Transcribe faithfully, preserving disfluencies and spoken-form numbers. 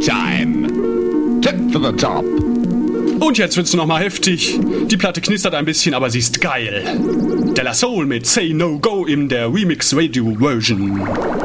time. Tip for the top. Und jetzt wird's nochmal heftig. Die Platte knistert ein bisschen, aber sie ist geil. De La Soul mit Say No Go in der Remix Radio Version.